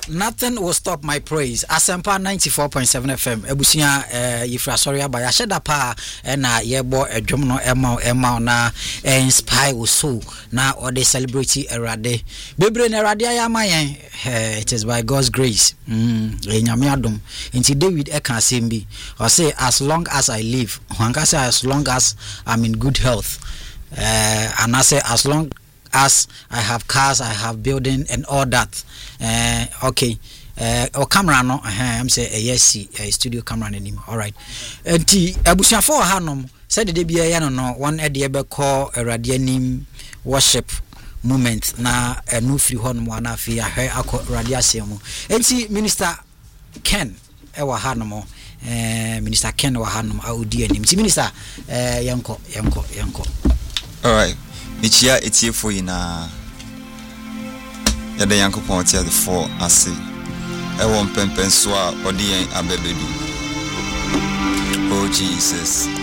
Nothing will stop my praise. Asempa 94.7 FM. Ebusia yifra sorry aba ya sheda pa na yebo edwom no ema na inspire wo so na or dey celebrate Erade. Bebre na Erade ayamayen. It is by God's grace. Enyame adom. Nti David eka sembi. Or say as long as I live, wanka say as long as I'm in good health. And I say as long as I have cars, I have building and all that. Okay. Or camera no, I'm say yes, studio camera name. All right. Enti abusia for hanom said the be ya no one e de be call radianim worship moment na no free hon mo na fi ahwe akọ radiation mu. Enti Minister Ken e wa hanom Minister Ken wa hanom audi anim. Enti Minister yanko. All right. Michia etiefo ina yade yankopon tia the four ase e won pempen so a odi yen abebedu. Oh Jesus.